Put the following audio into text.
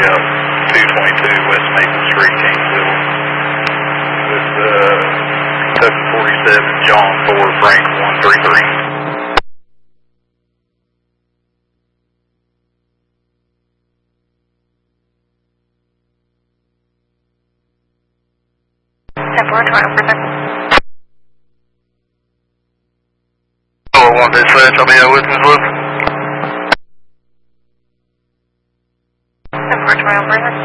up 222 West Maple Street, Kingsville, with Kentucky 47, John 4, Frank 133. Oh, 126, I'll be out with Miss Lewis. 10-4 Triumph,